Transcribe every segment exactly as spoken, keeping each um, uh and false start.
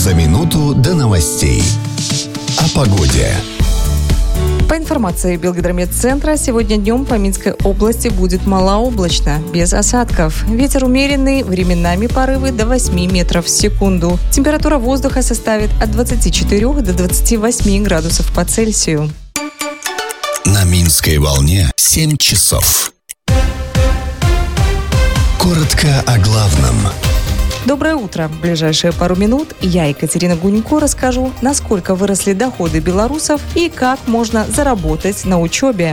За минуту до новостей. О погоде. По информации Белгидромедцентра, сегодня днем по Минской области будет малооблачно, без осадков. Ветер умеренный, временами порывы до восьми метров в секунду. Температура воздуха составит от двадцати четырёх до двадцати восьми градусов по Цельсию. На Минской волне семь часов. Коротко о главном. Доброе утро. В ближайшие пару минут я, Екатерина Гунько, расскажу, насколько выросли доходы белорусов и как можно заработать на учебе.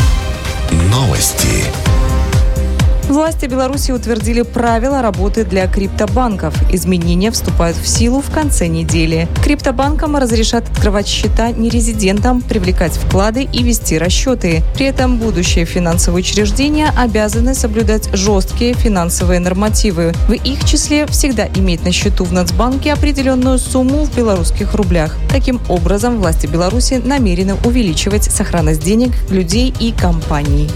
Новости. Власти Беларуси утвердили правила работы для криптобанков. Изменения вступают в силу в конце недели. Криптобанкам разрешат открывать счета нерезидентам, привлекать вклады и вести расчеты. При этом будущие финансовые учреждения обязаны соблюдать жесткие финансовые нормативы. В их числе всегда иметь на счету в Нацбанке определенную сумму в белорусских рублях. Таким образом, власти Беларуси намерены увеличивать сохранность денег людей и компаний.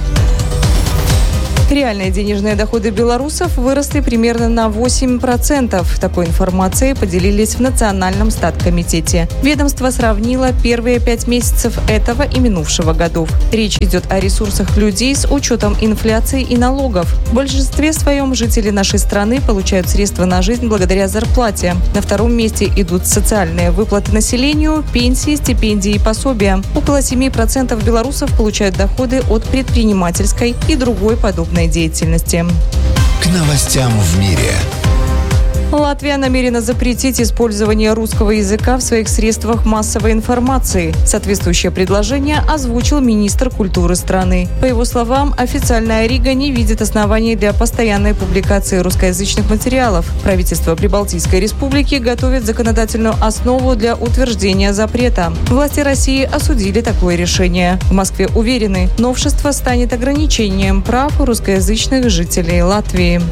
Реальные денежные доходы белорусов выросли примерно на восемь процентов. Такой информацией поделились в Национальном статкомитете. Ведомство сравнило первые пять месяцев этого и минувшего годов. Речь идет о ресурсах людей с учетом инфляции и налогов. В большинстве своем жители нашей страны получают средства на жизнь благодаря зарплате. На втором месте идут социальные выплаты населению, пенсии, стипендии и пособия. Около семи процентов белорусов получают доходы от предпринимательской и другой подобной деятельности. К новостям в мире. Латвия намерена запретить использование русского языка в своих средствах массовой информации. Соответствующее предложение озвучил министр культуры страны. По его словам, официальная Рига не видит оснований для постоянной публикации русскоязычных материалов. Правительство Прибалтийской республики готовит законодательную основу для утверждения запрета. Власти России осудили такое решение. В Москве уверены, новшество станет ограничением прав русскоязычных жителей Латвии.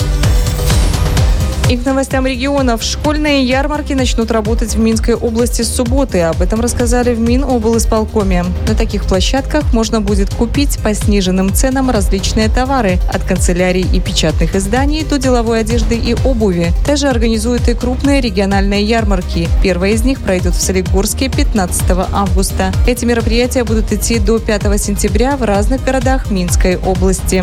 И к новостям регионов. Школьные ярмарки начнут работать в Минской области с субботы. Об этом рассказали в Миноблисполкоме. На таких площадках можно будет купить по сниженным ценам различные товары. От канцелярий и печатных изданий до деловой одежды и обуви. Также организуют и крупные региональные ярмарки. Первая из них пройдет в Солигорске пятнадцатого августа. Эти мероприятия будут идти до пятого сентября в разных городах Минской области.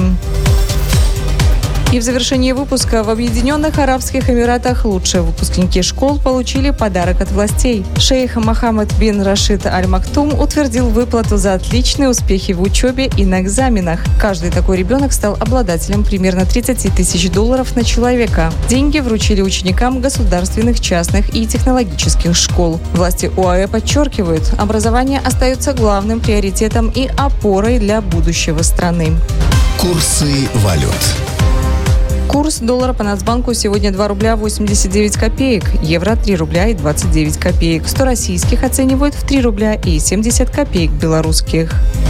И в завершении выпуска в Объединенных Арабских Эмиратах лучшие выпускники школ получили подарок от властей. Шейх Мохаммед бин Рашид Аль Мактум утвердил выплату за отличные успехи в учебе и на экзаменах. Каждый такой ребенок стал обладателем примерно тридцати тысяч долларов на человека. Деньги вручили ученикам государственных, частных и технологических школ. Власти ОАЭ подчеркивают, образование остается главным приоритетом и опорой для будущего страны. Курсы валют. Курс доллара по Нацбанку сегодня два рубля восемьдесят девять копеек, евро три рубля и двадцать девять копеек, сто российских оценивают в три рубля и семьдесят копеек белорусских.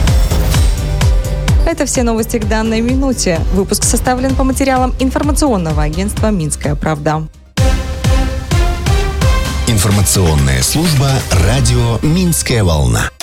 Это все новости к данной минуте. Выпуск составлен по материалам информационного агентства «Минская правда». Информационная служба радио «Минская волна».